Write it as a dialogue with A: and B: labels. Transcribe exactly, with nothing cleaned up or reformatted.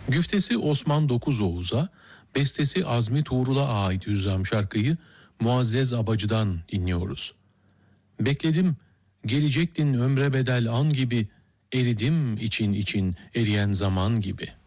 A: Güftesi Osman Dokuzoğuz'a, bestesi Azmi Tuğrul'a ait Hüzzam şarkıyı Muazzez Abacı'dan dinliyoruz. Bekledim, gelecektin ömre bedel an gibi, eridim için için eriyen zaman gibi.